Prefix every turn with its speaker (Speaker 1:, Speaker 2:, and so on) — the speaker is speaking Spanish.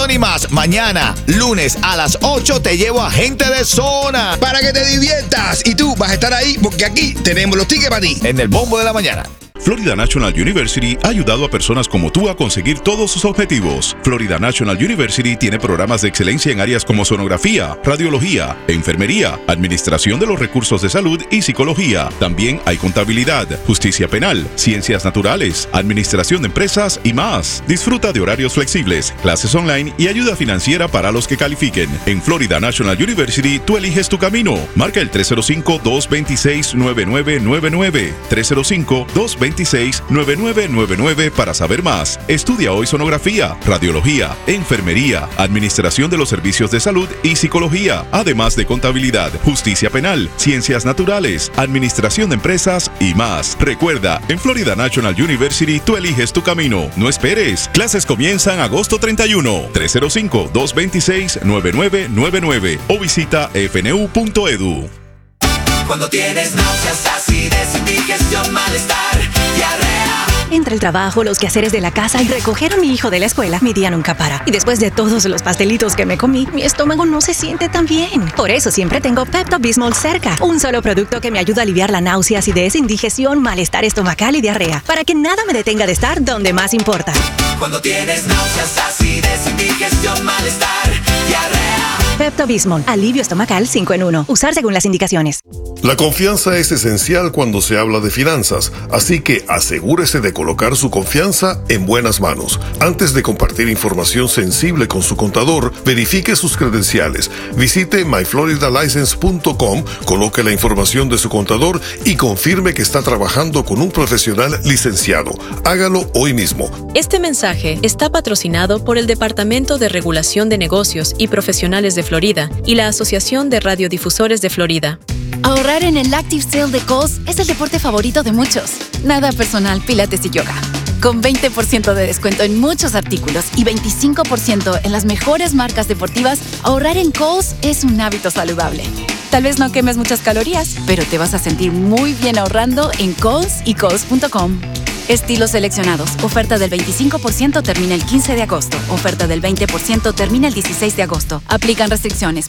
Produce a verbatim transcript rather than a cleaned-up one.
Speaker 1: Y más, mañana, lunes a las ocho, te llevo a Gente de Zona.
Speaker 2: Para que te diviertas. Y tú vas a estar ahí porque aquí tenemos los tickets para ti.
Speaker 1: En el bombo de la mañana.
Speaker 3: Florida National University ha ayudado a personas como tú a conseguir todos sus objetivos. Florida National University tiene programas de excelencia en áreas como sonografía, radiología, enfermería, administración de los recursos de salud y psicología. También hay contabilidad, justicia penal, ciencias naturales, administración de empresas y más. Disfruta de horarios flexibles, clases online y ayuda financiera para los que califiquen. En Florida National University, tú eliges tu camino. Marca el tres cero cinco, dos dos seis, nueve nueve nueve nueve. tres cero cinco, dos dos seis, nueve nueve nueve nueve para saber más. Estudia hoy sonografía, radiología, enfermería, administración de los servicios de salud y psicología, además de contabilidad, justicia penal, ciencias naturales, administración de empresas y más. Recuerda, en Florida National University tú eliges tu camino. No esperes. Clases comienzan agosto treinta y uno. tres cero cinco, dos dos seis, nueve nueve nueve nueve o visita f n u punto e d u.
Speaker 4: Cuando tienes náuseas, acidez, indigestión, malestar, diarrea.
Speaker 5: Entre el trabajo, los quehaceres de la casa y recoger a mi hijo de la escuela, mi día nunca para. Y después de todos los pastelitos que me comí, mi estómago no se siente tan bien. Por eso siempre tengo Pepto-Bismol cerca. Un solo producto que me ayuda a aliviar la náusea, acidez, indigestión, malestar estomacal y diarrea. Para que nada me detenga de estar donde más importa.
Speaker 4: Cuando tienes náuseas, acidez, indigestión, malestar, diarrea.
Speaker 5: Pepto-Bismol, alivio estomacal cinco en uno. Usar según las indicaciones.
Speaker 6: La confianza es esencial cuando se habla de finanzas, así que asegúrese de colocar su confianza en buenas manos. Antes de compartir información sensible con su contador, verifique sus credenciales. Visite my florida license punto com, coloque la información de su contador y confirme que está trabajando con un profesional licenciado. Hágalo hoy mismo.
Speaker 7: Este mensaje está patrocinado por el Departamento de Regulación de Negocios y Profesionales de Florida y la Asociación de Radiodifusores de Florida.
Speaker 8: Ahorrar en el Active Sale de Kohl's es el deporte favorito de muchos. Nada personal, pilates y yoga. Con veinte por ciento de descuento en muchos artículos y veinticinco por ciento en las mejores marcas deportivas, ahorrar en Kohl's es un hábito saludable. Tal vez no quemes muchas calorías, pero te vas a sentir muy bien ahorrando en Kohl's y Kohl's punto com. Estilos seleccionados. Oferta del veinticinco por ciento termina el quince de agosto. Oferta del veinte por ciento termina el dieciséis de agosto. Aplican restricciones.